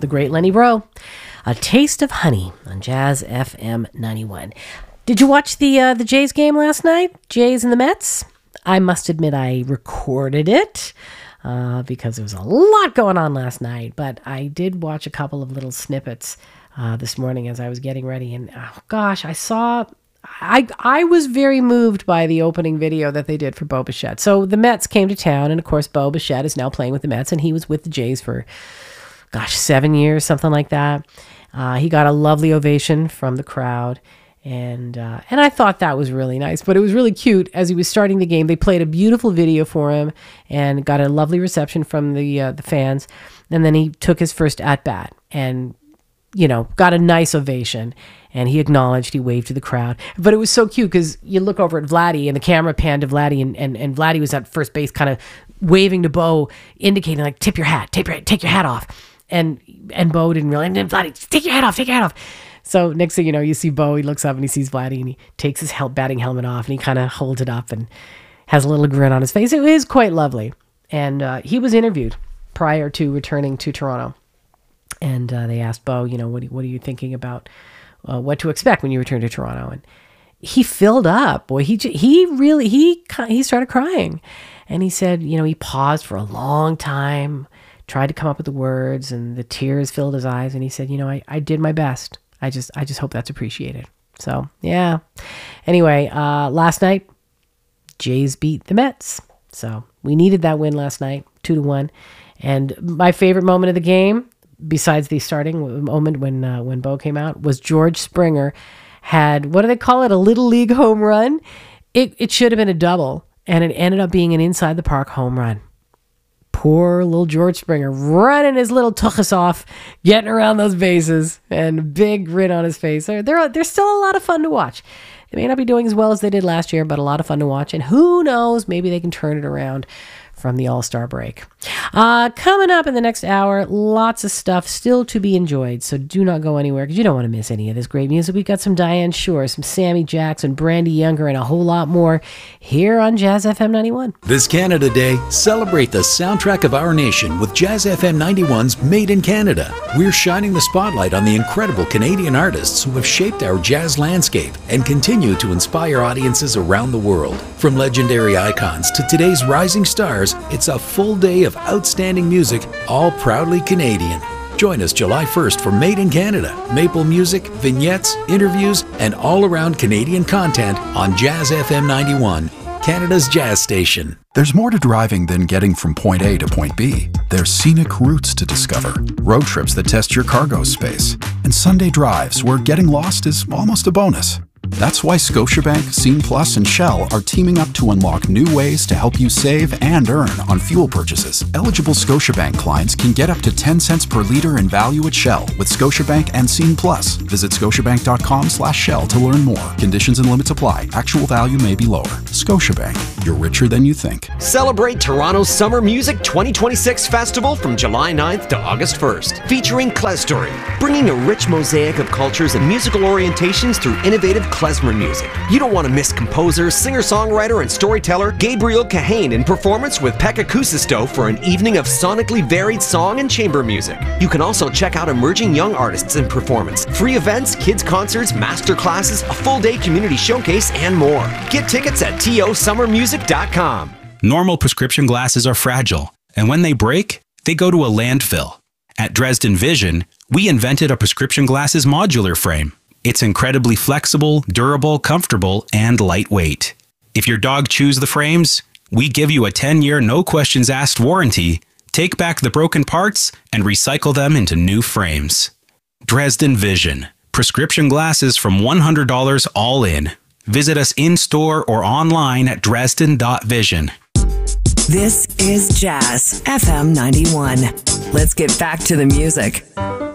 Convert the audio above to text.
the great Lenny Breau. A Taste of Honey on Jazz FM 91. Did you watch the Jays game last night? Jays and the Mets? I must admit I recorded it because there was a lot going on last night. But I did watch a couple of little snippets this morning as I was getting ready. And oh gosh, I was very moved by the opening video that they did for Bo Bichette. So the Mets came to town, and of course Bo Bichette is now playing with the Mets, and he was with the Jays for, 7 years, something like that. He got a lovely ovation from the crowd, and I thought that was really nice. But it was really cute. As he was starting the game, they played a beautiful video for him and got a lovely reception from the fans. And then he took his first at-bat and, got a nice ovation. And he acknowledged, he waved to the crowd. But it was so cute because you look over at Vladdy, and the camera panned to Vladdy, and Vladdy was at first base kind of waving to Bo, indicating like, tip your hat, take your hat off. And Bo didn't realize, and then Vladdy, take your hat off. So next thing you know, you see Bo, he looks up and he sees Vladdy, and he takes his batting helmet off, and he kind of holds it up and has a little grin on his face. It is quite lovely. And he was interviewed prior to returning to Toronto. And they asked Bo, what are you thinking about what to expect when you return to Toronto? And he filled up. Boy, he started crying. And he said, he paused for a long time, tried to come up with the words, and the tears filled his eyes. And he said, I did my best. I just hope that's appreciated. So, yeah. Anyway, last night, Jays beat the Mets. So we needed that win last night, 2-1. And my favorite moment of the game, besides the starting moment when Bo came out, was George Springer had, what do they call it, a little league home run? It should have been a double, and it ended up being an inside the park home run. Poor little George Springer running his little tuchus off, getting around those bases, and a big grin on his face. They're still a lot of fun to watch. They may not be doing as well as they did last year, but a lot of fun to watch. And who knows, maybe they can turn it around from the All-Star break. Coming up in the next hour, lots of stuff still to be enjoyed, so do not go anywhere because you don't want to miss any of this great music. We've got some Diane Shore, some Sammy Jackson, Brandy Younger, and a whole lot more here on Jazz FM 91. This Canada Day, celebrate the soundtrack of our nation with Jazz FM 91's Made in Canada. We're shining the spotlight on the incredible Canadian artists who have shaped our jazz landscape and continue to inspire audiences around the world. From legendary icons to today's rising stars, it's a full day of outstanding music, all proudly Canadian. Join us July 1st for Made in Canada, maple music, vignettes, interviews, and all-around Canadian content on Jazz FM 91, Canada's jazz station. There's more to driving than getting from point A to point B. There's scenic routes to discover, road trips that test your cargo space, and Sunday drives where getting lost is almost a bonus. That's why Scotiabank, Scene Plus, and Shell are teaming up to unlock new ways to help you save and earn on fuel purchases. Eligible Scotiabank clients can get up to 10 cents per liter in value at Shell with Scotiabank and Scene Plus. Visit scotiabank.com/Shell to learn more. Conditions and limits apply. Actual value may be lower. Scotiabank, you're richer than you think. Celebrate Toronto's Summer Music 2026 Festival from July 9th to August 1st, featuring Klezstory, bringing a rich mosaic of cultures and musical orientations through innovative klezmer music. You don't want to miss composer, singer-songwriter, and storyteller Gabriel Kahane in performance with Pekka Kuusisto for an evening of sonically varied song and chamber music. You can also check out emerging young artists in performance, free events, kids concerts, master classes, a full-day community showcase, and more. Get tickets at tosummermusic.com. Normal prescription glasses are fragile, and when they break, they go to a landfill. At Dresden Vision, we invented a prescription glasses modular frame. It's incredibly flexible, durable, comfortable, and lightweight. If your dog chews the frames, we give you a 10-year no-questions-asked warranty, take back the broken parts, and recycle them into new frames. Dresden Vision. Prescription glasses from $100 all in. Visit us in-store or online at dresden.vision. This is Jazz FM 91. Let's get back to the music.